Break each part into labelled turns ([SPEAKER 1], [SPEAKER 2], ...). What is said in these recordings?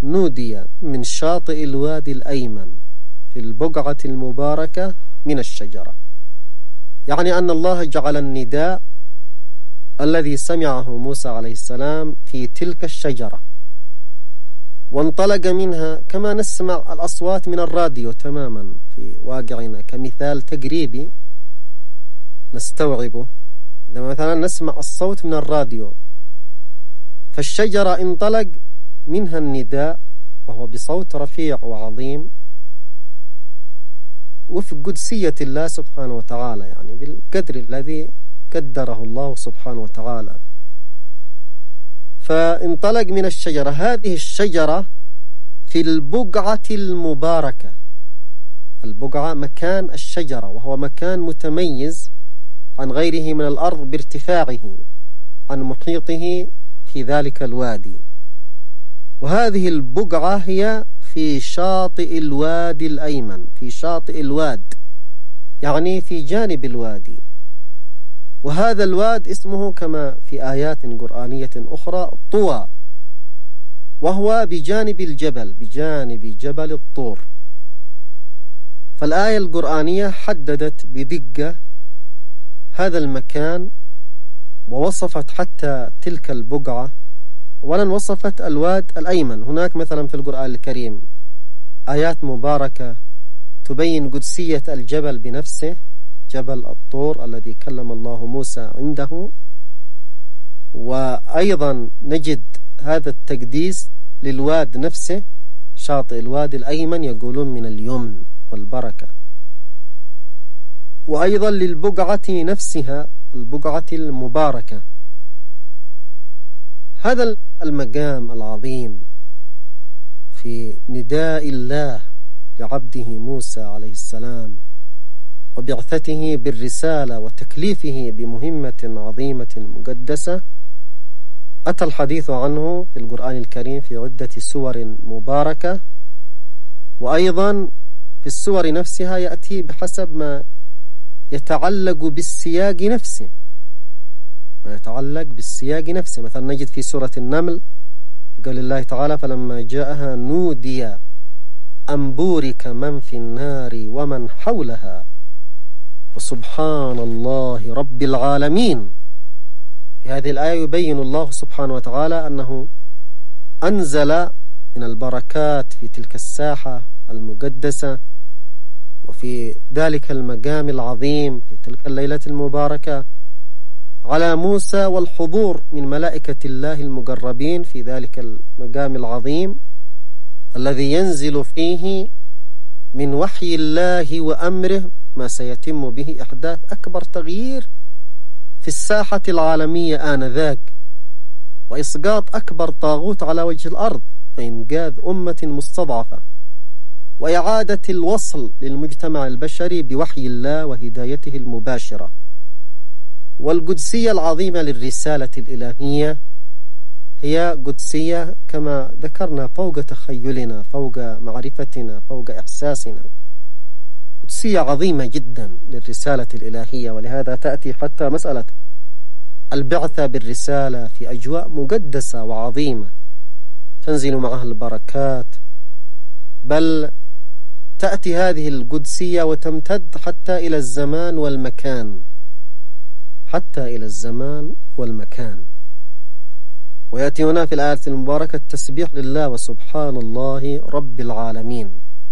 [SPEAKER 1] نودي من شاطئ الوادي الأيمن في البقعة المباركة من الشجرة، يعني أن الله جعل النداء الذي سمعه موسى عليه السلام في تلك الشجرة وانطلق منها كما نسمع الأصوات من الراديو تماما في واقعنا، كمثال تقريبي نستوعبه عندما مثلا نسمع الصوت من الراديو، فالشجرة انطلق منها النداء وهو بصوت رفيع وعظيم وفق قدسية الله سبحانه وتعالى، يعني بالقدر الذي قدره الله سبحانه وتعالى. فانطلق من الشجرة، هذه الشجرة في البقعة المباركة. البقعة مكان الشجرة، وهو مكان متميز عن غيره من الأرض بارتفاعه عن محيطه في ذلك الوادي. وهذه البقعة هي في شاطئ الوادي الأيمن، في شاطئ الواد يعني في جانب الوادي. وهذا الواد اسمه كما في آيات قرآنية أخرى طوى، وهو بجانب الجبل، بجانب جبل الطور. فالآية القرآنية حددت بدقة هذا المكان ووصفت حتى تلك البقعة، ولن وصفت الواد الأيمن. هناك مثلا في القرآن الكريم آيات مباركة تبين قدسية الجبل بنفسه، جبل الطور الذي كلم الله موسى عنده. وأيضا نجد هذا التقديس للواد نفسه، شاطئ الوادي الأيمن يقولون من اليمن والبركة. وأيضا للبقعة نفسها، البقعة المباركة. هذا المقام العظيم في نداء الله لعبده موسى عليه السلام وبعثته بالرسالة وتكليفه بمهمة عظيمة مقدسة، أتى الحديث عنه في القرآن الكريم في عدة سور مباركة. وأيضا في السور نفسها يأتي بحسب ما يتعلق بالسياق نفسه، ما يتعلق بالسياق نفسه. مثلا نجد في سورة النمل قال الله تعالى: فلما جاءها نودي أن بورك من في النار ومن حولها وسبحان الله رب العالمين. في هذه الآية يبين الله سبحانه وتعالى أنه أنزل من البركات في تلك الساحة المقدسة وفي ذلك المقام العظيم في تلك الليلة المباركة على موسى والحضور من ملائكة الله المقربين في ذلك المقام العظيم الذي ينزل فيه من وحي الله وأمره ما سيتم به إحداث أكبر تغيير في الساحة العالمية آنذاك، وإسقاط أكبر طاغوت على وجه الأرض، وإنقاذ أمة مستضعفة، وإعادة الوصل للمجتمع البشري بوحي الله وهدايته المباشرة. والقدسية العظيمة للرسالة الإلهية هي قدسية كما ذكرنا فوق تخيلنا، فوق معرفتنا، فوق إحساسنا، قدسية عظيمة جدا للرسالة الإلهية. ولهذا تأتي حتى مسألة البعثة بالرسالة في أجواء مقدسة وعظيمة تنزل معها البركات، بل تأتي هذه القدسية وتمتد حتى إلى الزمان والمكان، حتى إلى الزمان والمكان. ويأتي هنا في الآية المباركة التسبيح لله وسبحان الله رب العالمين.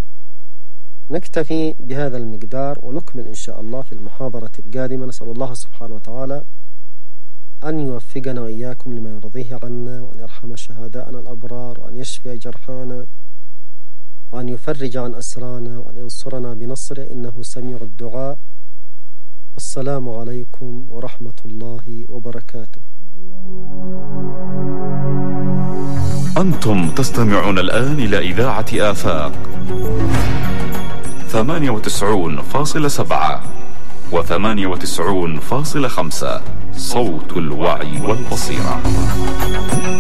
[SPEAKER 1] نكتفي بهذا المقدار ونكمل إن شاء الله في المحاضرة القادمة. نسأل الله سبحانه وتعالى أن يوفقنا وإياكم لما يرضيه عنا، وأن يرحم شهداءنا الأبرار، وأن يشفي جرحانا، وأن يفرج عن أسرانا، وأن ينصرنا بنصره إنه سميع الدعاء. السلام عليكم ورحمة الله وبركاته.
[SPEAKER 2] أنتم تستمعون الآن إلى إذاعة آفاق 98.7 و98.5 صوت الوعي والبصيرة.